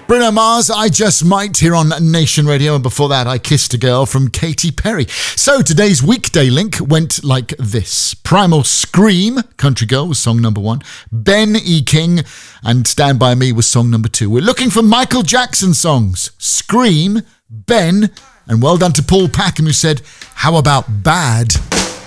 Bruno Mars, I Just Might, here on Nation Radio, and before that I Kissed a Girl from Katy Perry. So today's weekday link went like this. Primal Scream, Country Girl, was song number 1. Ben E. King and Stand By Me was song number 2. We're looking for Michael Jackson songs. Scream, Ben, and well done to Paul Packham, who said, how about Bad?